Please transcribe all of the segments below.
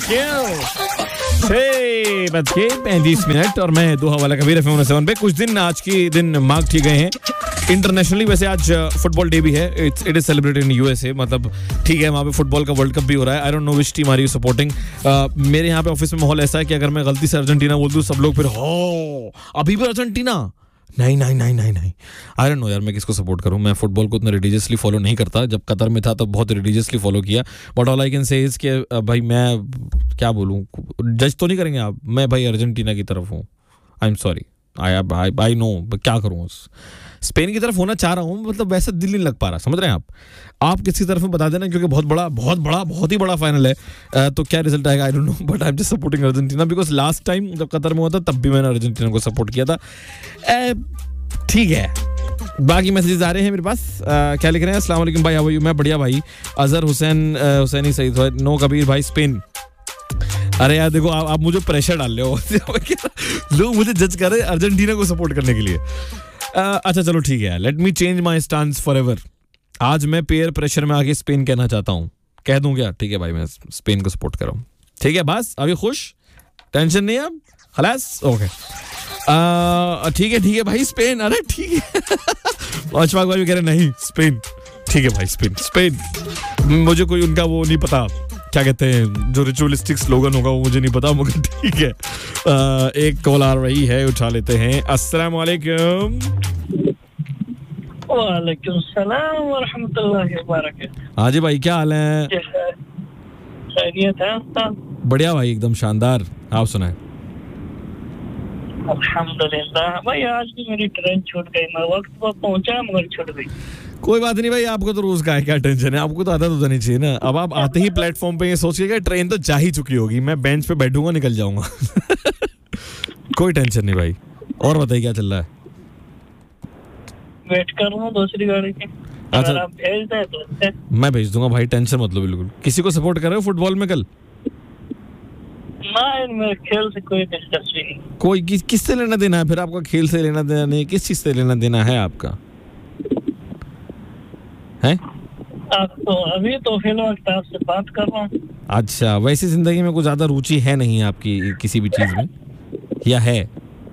6:35 और मैं दो हवाला कबीर FM 7 पे। कुछ दिन आज के दिन मार्क किए गए हैं इंटरनेशनली। वैसे आज फुटबॉल डे भी है। It is celebrated in USA। मतलब ठीक है, वहाँ पे फुटबॉल का वर्ल्ड कप भी हो रहा है। I don't know which team are you supporting. मेरे यहाँ पे ऑफिस में माहौल ऐसा है कि अगर मैं गलती से अर्जेंटीना बोल दूं, सब लोग फिर हो अभी भी अर्जेंटीना। नहीं आई डोंट नो यार, मैं किसको सपोर्ट करूं। मैं फुटबॉल को उतना रिलीजियसली फॉलो नहीं करता। जब कतर में था तब बहुत रिलीजियसली फॉलो किया। But all I can say is कि भाई मैं क्या बोलूं, जज तो नहीं करेंगे आप, मैं भाई अर्जेंटीना की तरफ हूं। I am sorry, I know, क्या करूं। स्पेन की तरफ होना चाह रहा हूं, मतलब वैसा दिल नहीं लग पा रहा। समझ रहे हैं आप किसकी तरफ में बता देना, क्योंकि बहुत ही बड़ा फाइनल है। तो क्या रिजल्ट आएगा I don't know, but I am just supporting Argentina because last time जब कतर में हुआ था तब भी मैंने अर्जेंटीना को सपोर्ट किया था। ठीक है, बाकी मैसेजेस आ रहे हैं मेरे पास। क्या लिख रहे हैं? अस्सलाम वालेकुम भाई, हाउ आर यू? मैं बढ़िया भाई। अजहर हुसैनी सही था। नो कबीर भाई स्पेन। अरे यार देखो, आप मुझे प्रेशर डाल रहे हो। लोग मुझे जज कर रहे हैं अर्जेंटीना को सपोर्ट करने के लिए। अच्छा चलो ठीक है, let me change my stance for ever. आज मैं पेयर प्रेशर में आके स्पेन कहना चाहता हूँ। कह दूं क्या? ठीक है भाई, मैं स्पेन को सपोर्ट कर रहा हूँ। ठीक है, बस अभी खुश, टेंशन नहीं है अब, खलास, ओके। ठीक है भाई स्पेन। अरे ठीक है। अशफाक भाई कह रहे नहीं स्पेन। ठीक है भाई स्पेन। मुझे कोई उनका वो नहीं पता, क्या कहते हैं, जो रिचुअलिस्टिक स्लोगन होगा वो मुझे नहीं पता, मगर ठीक है। एक कॉल आ रही है, उठा लेते हैं। अस्सलाम वालेकुम। वालेकुम सलाम व रहमतुल्लाहि व बरकातहू। हाँ जी भाई, क्या हाल है? खैरियत है? बढ़िया भाई, एकदम शानदार। आप सुनाए? अल्हम्दुलिल्लाह भाई, आज भी मेरी ट्रेन छूट गई। मैं वक्त पर पहुंचा मगर छूट गई। कोई बात नहीं भाई, आपको तो रोज का है, क्या टेंशन है। आपको तो आदत हो जानी चाहिए ना। अब आप आते ही प्लेटफॉर्म पे ये सोचिएगा ट्रेन तो जा ही चुकी होगी, मैं बेंच पे बैठूंगा, निकल जाऊंगा। कोई टेंशन नहीं भाई। और बताइए क्या चल रहा है? वेट कर रहा हूँ दूसरी गाड़ी की। अगर आप भेज दें तो मैं भेज दूंगा भाई, टेंशन मत लो बिल्कुल। किसी को सपोर्ट कर रहे हो फुटबॉल में कल? मेरे खेल से कोई दिलचस्पी नहीं। कोई किससे लेना देना है फिर आपका? खेल से लेना देना नहीं, किस चीज से लेना देना है आपका? हैं? आप तो अभी तो फिलहाल आपसे बात कर रहा हूँ। अच्छा, वैसे जिंदगी में कुछ ज्यादा रुचि है नहीं आपकी किसी भी चीज में, या है?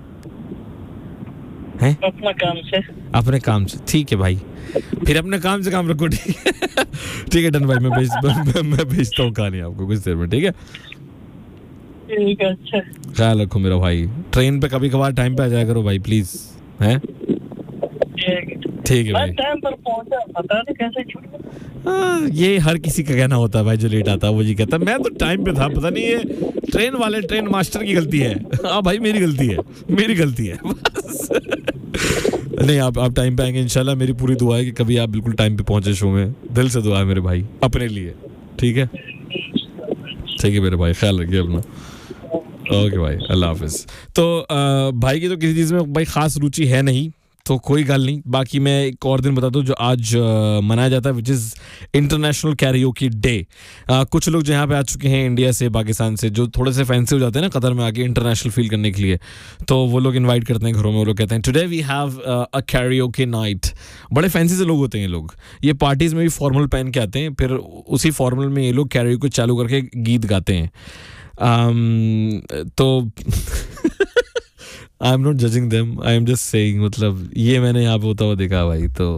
हैं? अपने काम से। ठीक है भाई, फिर अपने काम से काम रखो। ठीक है ठीक है, डन भाई। मैं भेजता हूँ कहानी आपको कुछ देर में। ठीक है ठीक है, अच्छा ख्याल रखो मेरा भाई। ट्रेन पे कभी कभार टाइम पे आ जाया करो भाई, प्लीज। हैं? ठीक है भाई। टाइम पर पहुंचा, पता नहीं कैसे छूट गया। ये हर किसी का कहना होता है भाई, जो लेट आता है वो जी कहता है मैं तो टाइम पे था। पता नहीं ये ट्रेन वाले, ट्रेन मास्टर की गलती है। हाँ भाई, मेरी गलती है बस। नहीं, आप टाइम पे आएंगे इंशाल्लाह। मेरी पूरी दुआ है कि कभी आप बिल्कुल टाइम पे पहुंचे शो में। दिल से दुआ है मेरे भाई, अपने लिए। ठीक है मेरे भाई, ख्याल रखिए अपना। ओके भाई, अल्लाह हाफिज। तो भाई की तो किसी चीज़ में भाई खास रुचि है नहीं, तो कोई गल नहीं। बाकी मैं एक और दिन बता दूं जो आज मनाया जाता है, which is international karaoke day. कुछ लोग जो यहाँ पे आ चुके हैं इंडिया से, पाकिस्तान से, जो थोड़े से फैंसी हो जाते हैं ना कतर में आके इंटरनेशनल फील करने के लिए, तो वो लोग इनवाइट करते हैं घरों में। वो लोग कहते हैं today we have a karaoke night. बड़े फैंसी से लोग होते हैं ये लोग। ये पार्टीज में भी फॉर्मल पहन के आते हैं, फिर उसी फॉर्मल में ये लोग कैरियोकी चालू करके गीत गाते हैं। तो I am not judging them, I am just saying, मतलब ये मैंने यहाँ पे होता हुआ देखा भाई। तो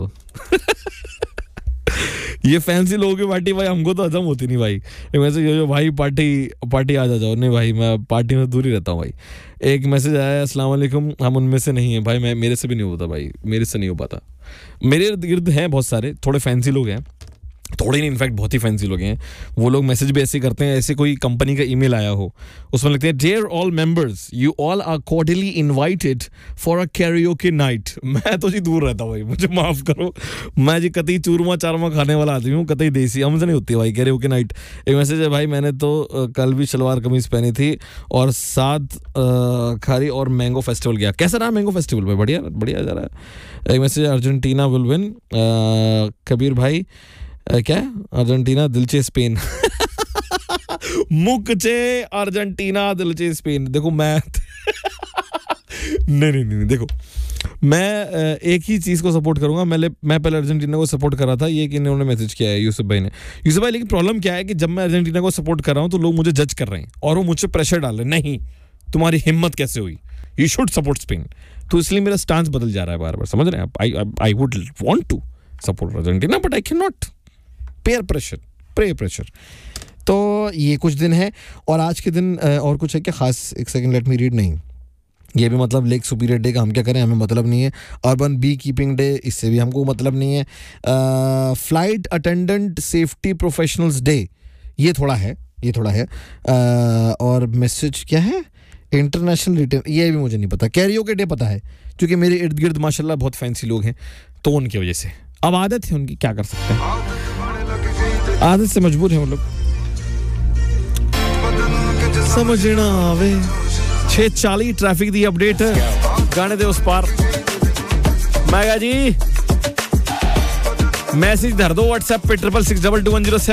ये फैंसी लोगों की पार्टी भाई हमको तो हजम होती नहीं भाई। वैसे ये जो भाई पार्टी आ जाओ, नहीं भाई मैं पार्टी में दूर ही रहता हूँ भाई। एक मैसेज आया है, अस्सलाम वालेकुम, हम उनमें से नहीं है भाई। मेरे से भी नहीं होता भाई, मेरे से नहीं हो पाता। मेरे इर्द गिर्द हैं बहुत सारे थोड़े फैंसी लोग हैं, थोड़े नहीं इनफैक्ट बहुत ही फैंसी लोग हैं। वो लोग मैसेज भी ऐसे करते हैं, ऐसे कोई कंपनी का ईमेल आया हो, उसमें लिखते हैं dear all members, you all are cordially invited for a karaoke night. मैं तो जी दूर रहता हूँ भाई, मुझे माफ करो। मैं जी कतई चूरमा चारमा खाने वाला आदमी हूँ, कतई देसी हमसे नहीं होती भाई कैरियोके नाइट। एक मैसेज है भाई, मैंने तो कल भी शलवार कमीज पहनी थी और साथ खारी और मैंगो फेस्टिवल गया। कैसा रहा मैंगो फेस्टिवल भाई? बढ़िया जा रहा है। एक message, Argentina will win. Kabir भाई क्या अर्जेंटीना दिलचे स्पेन। मुकचे Argentina दिलचे Spain. देखो मैं नहीं देखो मैं एक ही चीज को सपोर्ट करूंगा। मैं पहले अर्जेंटीना को सपोर्ट कर रहा था, ये कि इन्होंने मैसेज किया है यूसुफ भाई ने। यूसुफ भाई, लेकिन प्रॉब्लम क्या है कि जब मैं अर्जेंटीना को सपोर्ट कर रहा हूं तो लोग मुझे जज कर रहे हैं और वो मुझसे प्रेशर डाल रहे हैं, नहीं तुम्हारी हिम्मत कैसे हुई, यू शुड सपोर्ट स्पेन। तो इसलिए मेरा स्टांस बदल जा रहा है बार बार, समझ रहे हैं आप। I would want to support Argentina but I can not, peer pressure. तो ये कुछ दिन है और आज के दिन और कुछ है क्या खास? एक सेकंड, लेट मी रीड। नहीं, ये भी मतलब लेक सुपीरियर डे का हम क्या करें, हमें मतलब नहीं है। अर्बन बी कीपिंग डे, इससे भी हमको मतलब नहीं है। Flight attendant safety professionals day, ये थोड़ा है। और मैसेज क्या है, इंटरनेशनल रिटेल, ये भी मुझे नहीं पता। कैरियोके डे पता है, क्योंकि मेरे इर्द गिर्द माशाल्लाह बहुत फैंसी लोग हैं, तो उनकी वजह से, अब आदत है उनकी, क्या कर सकते हैं, आदत से मजबूर है वो लोग। समझना आवे 6:40 ट्रैफिक दी अपडेट है, गाने दे उस पार। मैं जी मैसेज धर दो व्हाट्सएप पे 66622107